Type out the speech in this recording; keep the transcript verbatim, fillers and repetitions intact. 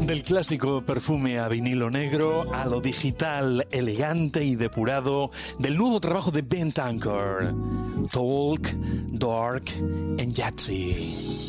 Del clásico perfume a vinilo negro a lo digital elegante y depurado del nuevo trabajo de Ben Tankard, Talk, Dark and Yahtzee.